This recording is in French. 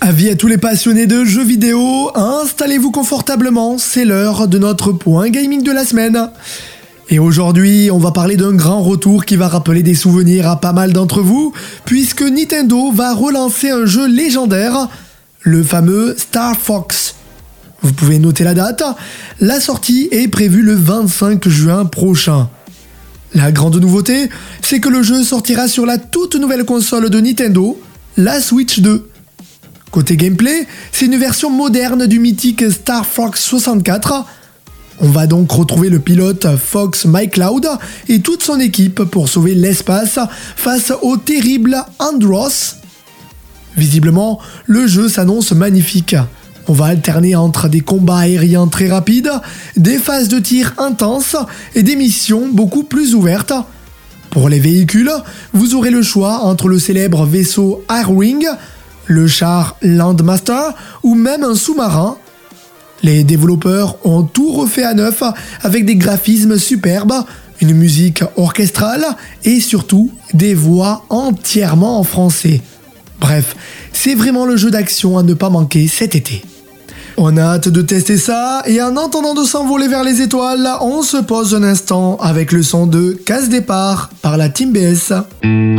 Avis à tous les passionnés de jeux vidéo, installez-vous confortablement, c'est l'heure de notre point gaming de la semaine. Et aujourd'hui, on va parler d'un grand retour qui va rappeler des souvenirs à pas mal d'entre vous, puisque Nintendo va relancer un jeu légendaire, le fameux Star Fox. Vous pouvez noter la date, la sortie est prévue le 25 juin prochain. La grande nouveauté, c'est que le jeu sortira sur la toute nouvelle console de Nintendo, la Switch 2. Côté gameplay, c'est une version moderne du mythique Star Fox 64. On va donc retrouver le pilote Fox McCloud et toute son équipe pour sauver l'espace face au terrible Andross. Visiblement, le jeu s'annonce magnifique. On va alterner entre des combats aériens très rapides, des phases de tir intenses et des missions beaucoup plus ouvertes. Pour les véhicules, vous aurez le choix entre le célèbre vaisseau Airwing, le char Landmaster ou même un sous-marin. Les développeurs ont tout refait à neuf avec des graphismes superbes, une musique orchestrale et surtout des voix entièrement en français. Bref, c'est vraiment le jeu d'action à ne pas manquer cet été. On a hâte de tester ça et en attendant de s'envoler vers les étoiles, on se pose un instant avec le son de Casse Départ par la Team BS.